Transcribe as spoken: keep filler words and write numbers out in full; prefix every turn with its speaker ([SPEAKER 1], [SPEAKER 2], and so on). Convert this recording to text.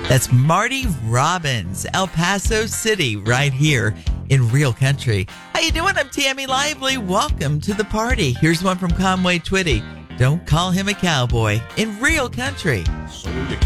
[SPEAKER 1] That's Marty Robbins, El Paso City, right here in Real Country. How you doing? I'm Tammy Lively. Welcome to the party. Here's one from Conway Twitty. Don't call him a cowboy in Real Country.
[SPEAKER 2] So